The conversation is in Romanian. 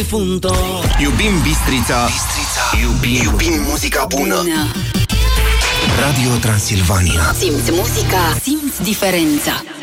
difunto. Iubim Bistrița. Iubim muzica bună. Radio Transilvania. Simți muzica, simți diferența.